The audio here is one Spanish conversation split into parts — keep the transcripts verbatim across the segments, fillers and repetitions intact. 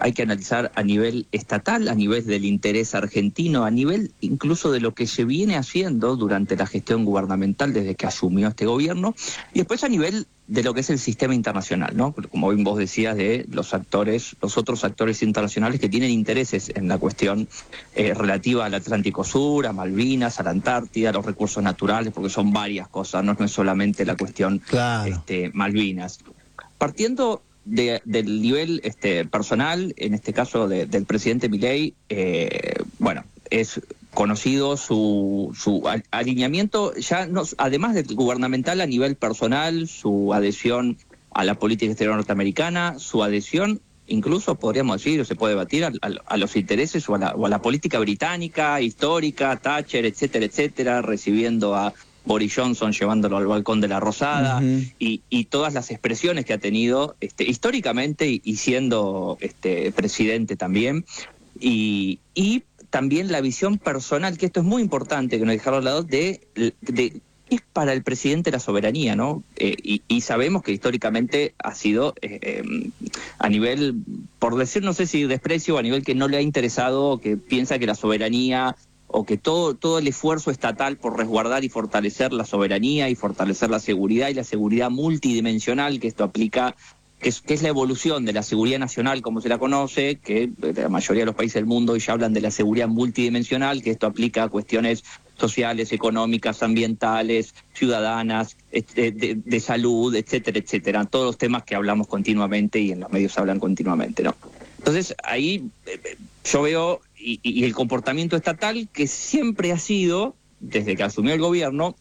hay que analizar a nivel estatal, a nivel del interés argentino, a nivel incluso de lo que se viene haciendo durante la gestión gubernamental desde que asumió este gobierno, y después a nivel de lo que es el sistema internacional, ¿no? Como bien vos decías, de los actores, los otros actores internacionales que tienen intereses en la cuestión eh, relativa al Atlántico Sur, a Malvinas, a la Antártida, a los recursos naturales, porque son varias cosas, no, no es solamente la cuestión Claro. este, Malvinas. Partiendo de, del nivel este, personal, en este caso de, del presidente Milei, eh, bueno, es conocido su, su alineamiento, ya no, además del gubernamental a nivel personal, su adhesión a la política exterior norteamericana, su adhesión, incluso podríamos decir, o se puede debatir, a, a, a los intereses o a, la, o a la política británica, histórica, Thatcher, etcétera, etcétera, recibiendo a Boris Johnson, llevándolo al balcón de la Rosada, uh-huh. y, y todas las expresiones que ha tenido este, históricamente y, y siendo este, presidente también, y, y también la visión personal, que esto es muy importante, que no dejarlo al lado, de, de es para el presidente la soberanía, ¿no? Eh, y, y sabemos que históricamente ha sido eh, eh, a nivel, por decir, no sé si desprecio, a nivel que no le ha interesado, que piensa que la soberanía o que todo, todo el esfuerzo estatal por resguardar y fortalecer la soberanía y fortalecer la seguridad y la seguridad multidimensional, que esto aplica, que es, que es la evolución de la seguridad nacional como se la conoce, que la mayoría de los países del mundo ya hablan de la seguridad multidimensional, que esto aplica a cuestiones sociales, económicas, ambientales, ciudadanas, de, de, de salud, etcétera, etcétera, todos los temas que hablamos continuamente y en los medios hablan continuamente, ¿no? Entonces ahí eh, yo veo, y, y el comportamiento estatal que siempre ha sido, desde que asumió el gobierno,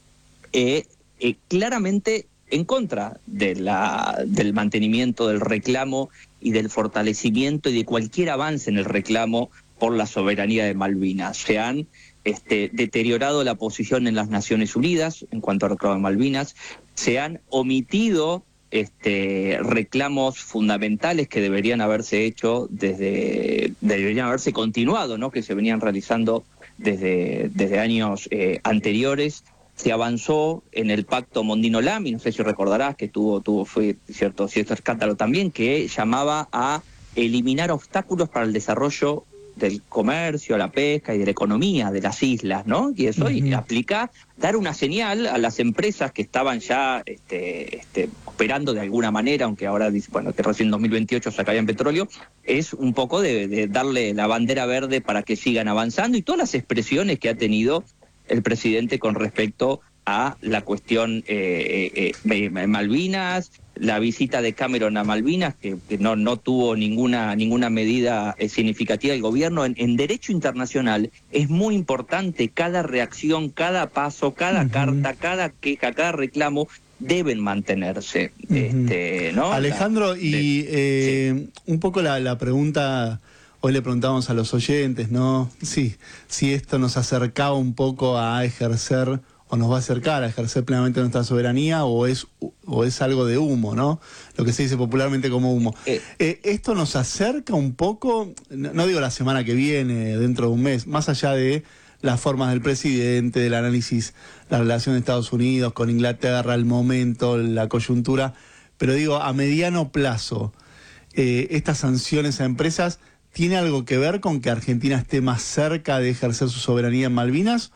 eh, eh, claramente en contra de la, del mantenimiento del reclamo y del fortalecimiento y de cualquier avance en el reclamo por la soberanía de Malvinas. Se han este, deteriorado la posición en las Naciones Unidas en cuanto al reclamo de Malvinas, se han omitido este, reclamos fundamentales que deberían haberse hecho desde, deberían haberse continuado, ¿no? Que se venían realizando desde, desde años eh, anteriores. Se avanzó en el pacto Mondino-Lamy, no sé si recordarás que tuvo, tuvo fue cierto, cierto escándalo también, que llamaba a eliminar obstáculos para el desarrollo del comercio, la pesca y de la economía de las islas, ¿no? Y eso uh-huh. aplica dar una señal a las empresas que estaban ya este, este, operando de alguna manera, aunque ahora dice, bueno, que recién en dos mil veintiocho sacarían petróleo, es un poco de, de darle la bandera verde para que sigan avanzando, y todas las expresiones que ha tenido el presidente con respecto a la cuestión eh, eh, eh, Malvinas, la visita de Cameron a Malvinas, que, que no, no tuvo ninguna, ninguna medida eh, significativa del gobierno. En, en derecho internacional es muy importante cada reacción, cada paso, cada uh-huh. carta, cada queja, cada reclamo deben mantenerse. Uh-huh. este, ¿no? Alejandro, la, y de, eh, sí. un poco la, la pregunta... Hoy le preguntábamos a los oyentes, ¿no? Sí, si esto nos acercaba un poco a ejercer, o nos va a acercar a ejercer plenamente nuestra soberanía, o es, o es algo de humo, ¿no? Lo que se dice popularmente como humo. Eh. Eh, ¿Esto nos acerca un poco, no digo la semana que viene, dentro de un mes, más allá de las formas del presidente, del análisis, la relación de Estados Unidos con Inglaterra, el momento, la coyuntura, pero digo, a mediano plazo, eh, estas sanciones a empresas, ¿tiene algo que ver con que Argentina esté más cerca de ejercer su soberanía en Malvinas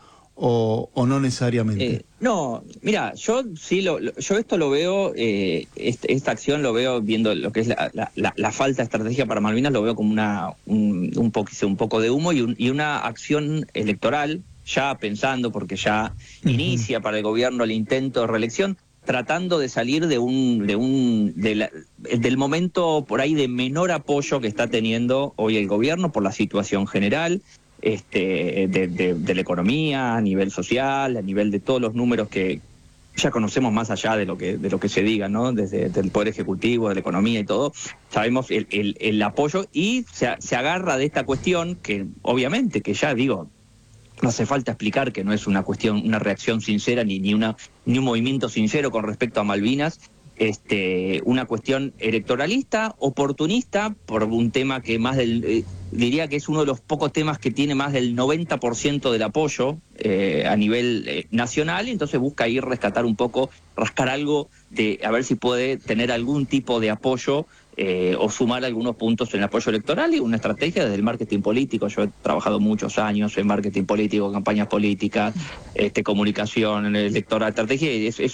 o, o no necesariamente? Eh, no, mira, yo sí, lo, lo, yo esto lo veo, eh, este, esta acción lo veo viendo lo que es la, la, la, la falta de estrategia para Malvinas, lo veo como una un, un, poco, un poco de humo y, un, y una acción electoral, ya pensando, porque ya uh-huh. inicia para el gobierno el intento de reelección, tratando de salir de un de un de la, del momento por ahí de menor apoyo que está teniendo hoy el gobierno por la situación general este de, de, de la economía a nivel social, a nivel de todos los números que ya conocemos más allá de lo que de lo que se diga, ¿no? Desde el poder ejecutivo, de la economía y todo, sabemos el, el, el apoyo, y se, se agarra de esta cuestión que obviamente que ya digo, no hace falta explicar que no es una cuestión, una reacción sincera ni, ni, una, ni un movimiento sincero con respecto a Malvinas, este, una cuestión electoralista, oportunista, por un tema que más del, eh, diría que es uno de los pocos temas que tiene más del noventa por ciento del apoyo eh, a nivel eh, nacional, y entonces busca ir rescatar un poco, rascar algo, de a ver si puede tener algún tipo de apoyo eh, o sumar algunos puntos en el apoyo electoral y una estrategia desde el marketing político. Yo he trabajado muchos años en marketing político, campañas políticas, este, comunicación electoral, estrategia, y es, es